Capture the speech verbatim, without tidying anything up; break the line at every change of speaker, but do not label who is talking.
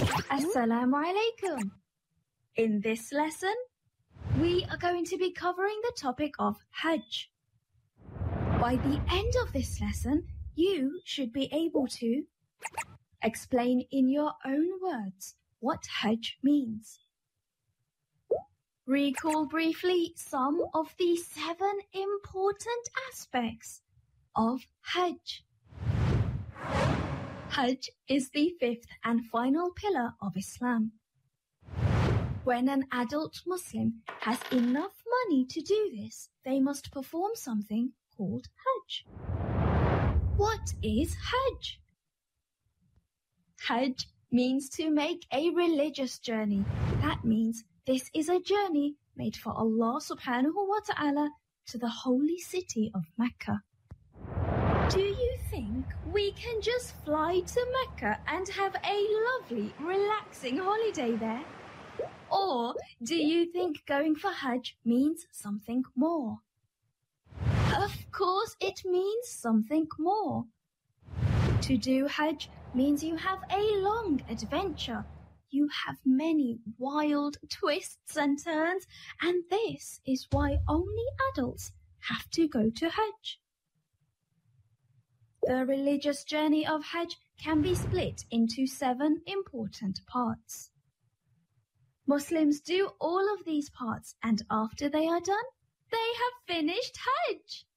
Assalamu alaikum. In this lesson, we are going to be covering the topic of Hajj. By the end of this lesson, you should be able to explain in your own words what Hajj means. Recall briefly some of the seven important aspects of Hajj. Hajj is the fifth and final pillar of Islam. When an adult Muslim has enough money to do this, they must perform something called Hajj. What is Hajj? Hajj means to make a religious journey. That means this is a journey made for Allah subhanahu wa ta'ala to the holy city of Mecca. Do you think we can just fly to Mecca and have a lovely, relaxing holiday there? Or do you think going for Hajj means something more? Of course it means something more. To do Hajj means you have a long adventure. You have many wild twists and turns, and this is why only adults have to go to Hajj. The religious journey of Hajj can be split into seven important parts. Muslims do all of these parts, and after they are done, they have finished Hajj.